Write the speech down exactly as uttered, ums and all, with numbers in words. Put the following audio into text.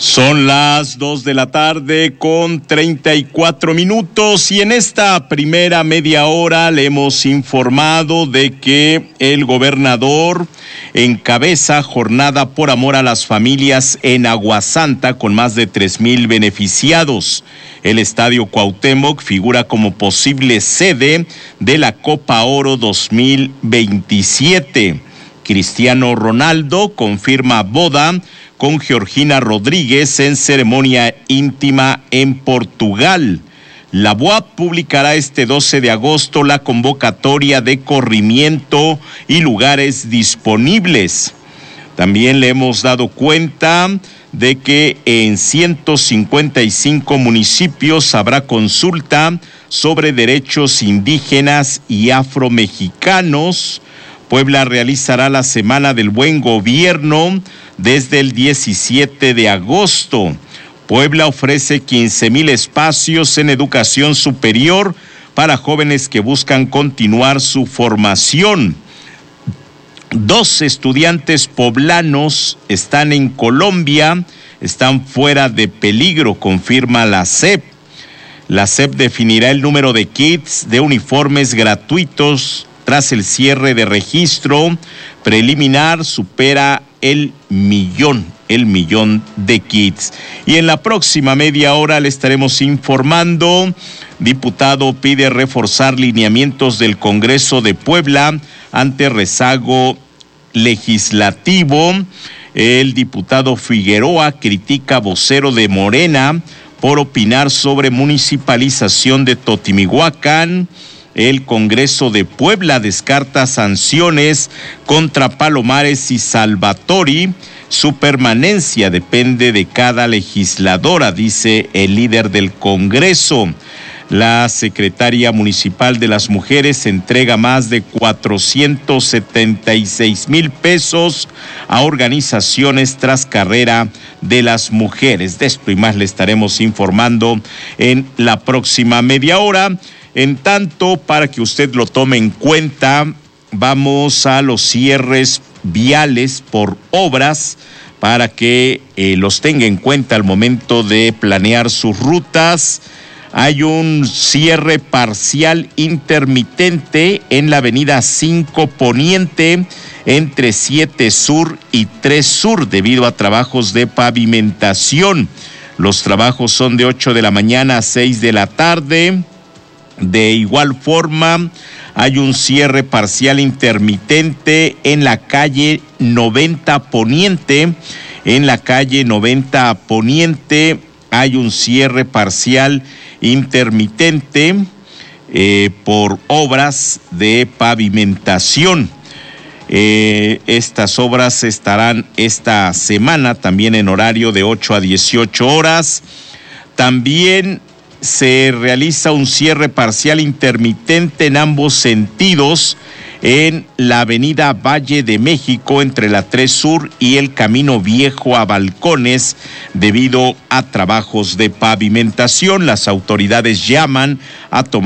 Son las dos de la tarde con treinta y cuatro minutos y en esta primera media hora le hemos informado de que el gobernador encabeza jornada por amor a las familias en Aguasanta con más de tres mil beneficiados. El Estadio Cuauhtémoc figura como posible sede de la Copa Oro dos mil veintisiete. Cristiano Ronaldo confirma boda con Georgina Rodríguez en ceremonia íntima en Portugal. La B U A P publicará este doce de agosto la convocatoria de corrimiento y lugares disponibles. También le hemos dado cuenta de que en ciento cincuenta y cinco municipios habrá consulta sobre derechos indígenas y afromexicanos. Puebla realizará la Semana del Buen Gobierno desde el diecisiete de agosto. Puebla ofrece quince mil espacios en educación superior para jóvenes que buscan continuar su formación. Dos estudiantes poblanos están en Colombia, están fuera de peligro, confirma la S E P. La S E P definirá el número de kits de uniformes gratuitos tras el cierre de registro preliminar, supera el millón, el millón de kits. Y en la próxima media hora le estaremos informando. Diputado pide reforzar lineamientos del Congreso de Puebla ante rezago legislativo. El diputado Figueroa critica vocero de Morena por opinar sobre municipalización de Totimihuacán. El Congreso de Puebla descarta sanciones contra Palomares y Salvatori. Su permanencia depende de cada legisladora, dice el líder del Congreso. La secretaria municipal de las mujeres entrega más de cuatrocientos setenta y seis mil pesos a organizaciones tras carrera de las mujeres. De esto y más le estaremos informando en la próxima media hora. En tanto, para que usted lo tome en cuenta, vamos a los cierres viales por obras para que eh, los tenga en cuenta al momento de planear sus rutas. Hay un cierre parcial intermitente en la avenida cinco Poniente entre siete Sur y tres Sur debido a trabajos de pavimentación. Los trabajos son de ocho de la mañana a seis de la tarde. De igual forma, hay un cierre parcial intermitente en la calle noventa Poniente. En la calle noventa Poniente hay un cierre parcial intermitente eh, por obras de pavimentación. Eh, estas obras estarán esta semana también en horario de ocho a dieciocho horas. También se realiza un cierre parcial intermitente en ambos sentidos en la avenida Valle de México entre la tres Sur y el Camino Viejo a Balcones debido a trabajos de pavimentación. Las autoridades llaman a tomar